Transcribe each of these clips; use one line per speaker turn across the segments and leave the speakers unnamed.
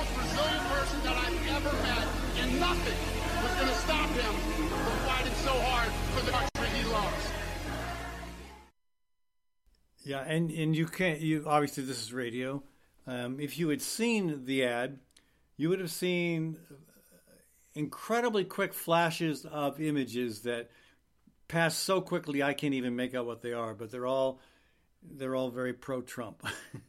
most resilient person that I've ever met, and nothing was going to stop him from fighting so hard for the country he loves.
Yeah, and you can't. You obviously this is radio. If you had seen the ad, you would have seen incredibly quick flashes of images that pass so quickly I can't even make out what they are. But they're all very pro-Trump.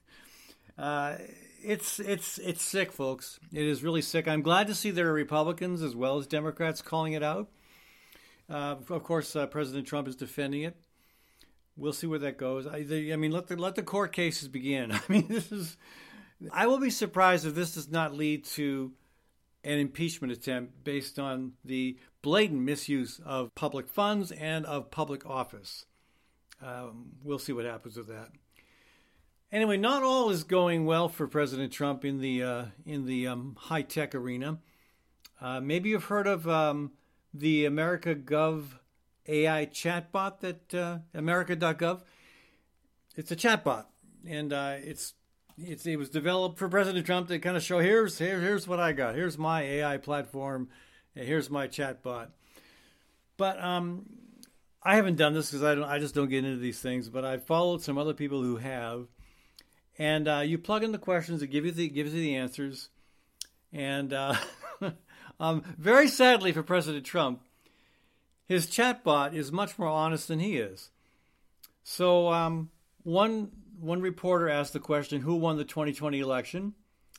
It's sick, folks. It is really sick. I'm glad to see there are Republicans as well as Democrats calling it out. Of course, President Trump is defending it. We'll see where that goes. I mean, let the court cases begin. I mean, I will be surprised if this does not lead to an impeachment attempt based on the blatant misuse of public funds and of public office. We'll see what happens with that. Anyway, not all is going well for President Trump in the high tech arena. Maybe you've heard of the AmericaGov AI chatbot that America.gov. It's a chatbot, and it was developed for President Trump to kind of show here's what I got. Here's my AI platform. Here's my chatbot. But I haven't done this because I just don't get into these things. But I've followed some other people who have, and you plug in the questions, it gives you the answers, and very sadly for President Trump, his chatbot is much more honest than he is. So one reporter asked the question, who won the 2020 election?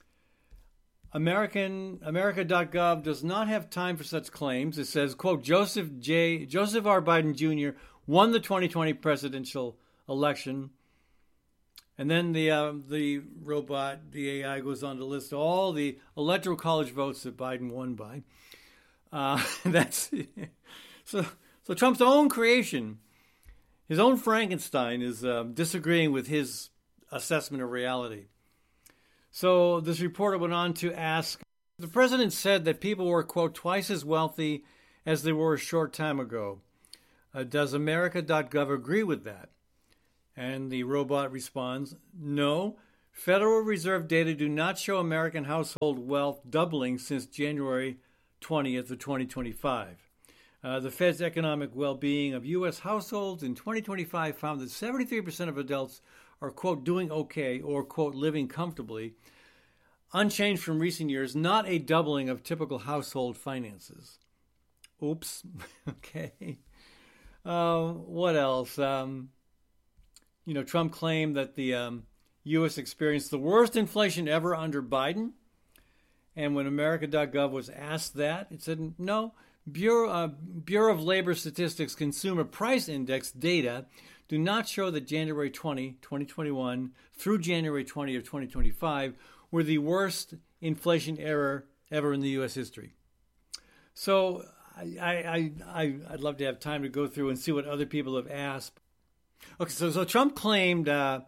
America.gov does not have time for such claims. It says, quote, Joseph R. Biden Jr. won the 2020 presidential election. And then the robot, the AI, goes on to list all the electoral college votes that Biden won by. That's so Trump's own creation, his own Frankenstein, is disagreeing with his assessment of reality. So this reporter went on to ask, the president said that people were, quote, twice as wealthy as they were a short time ago. Does America.gov agree with that? And the robot responds, no, Federal Reserve data do not show American household wealth doubling since January 20th of 2025. The Fed's economic well-being of U.S. households in 2025 found that 73% of adults are, quote, doing okay or, quote, living comfortably, unchanged from recent years, not a doubling of typical household finances. Oops. Okay. What else? Trump claimed that the U.S. experienced the worst inflation ever under Biden. And when America.gov was asked that, it said, no, Bureau of Labor Statistics Consumer Price Index data do not show that January 20, 2021 through January 20 of 2025 were the worst inflation ever in the U.S. history. So I'd love to have time to go through and see what other people have asked. Okay, so Trump claimed that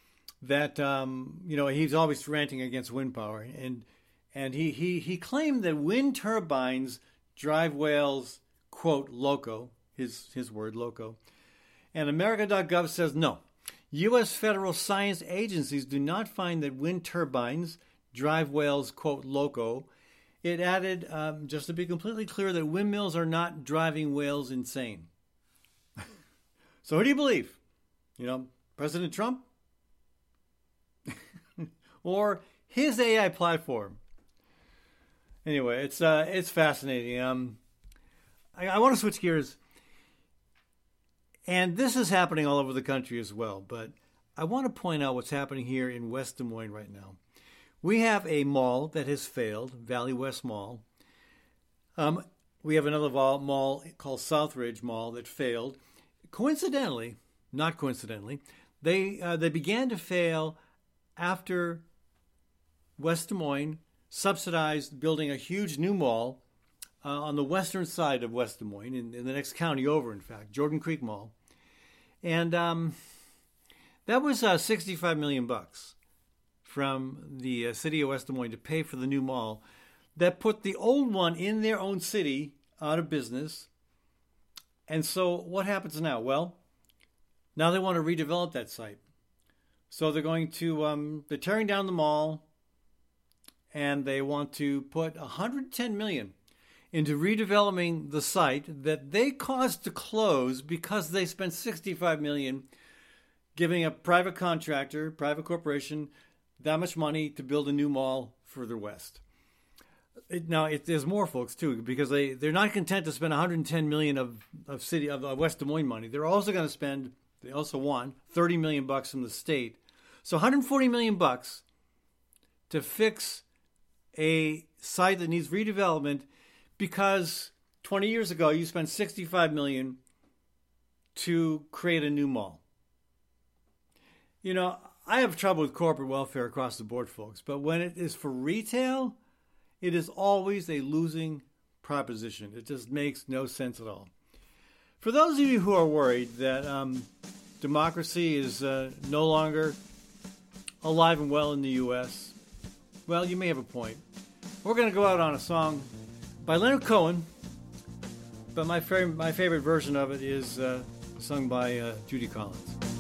he's always ranting against wind power, and he claimed that wind turbines drive whales, quote, loco, his word, loco. And America.gov says no. U.S. federal science agencies do not find that wind turbines drive whales, quote, loco. It added, just to be completely clear, that windmills are not driving whales insane. So who do you believe? President Trump? Or his AI platform? Anyway, it's fascinating. I want to switch gears. And this is happening all over the country as well. But I want to point out what's happening here in West Des Moines right now. We have a mall that has failed, Valley West Mall. We have another mall called Southridge Mall that failed. Coincidentally, not coincidentally, they began to fail after West Des Moines subsidized building a huge new mall on the western side of West Des Moines, in the next county over, in fact, Jordan Creek Mall. And that was $65 million from the city of West Des Moines to pay for the new mall that put the old one in their own city out of business. And so what happens now? Well, now they want to redevelop that site. So they're going to, they're tearing down the mall and they want to put $110 million into redeveloping the site that they caused to close because they spent $65 million giving a private contractor, private corporation, that much money to build a new mall further west. There's more, folks, too, because they're not content to spend $110 million of West Des Moines money. They're also going to spend, they also want $30 million from the state. So $140 million to fix a site that needs redevelopment because 20 years ago you spent $65 million to create a new mall. You know, I have trouble with corporate welfare across the board, folks, but when it is for retail, it is always a losing proposition. It just makes no sense at all. For those of you who are worried that democracy is no longer alive and well in the U.S., well, you may have a point. We're going to go out on a song by Leonard Cohen, but my favorite version of it is sung by Judy Collins.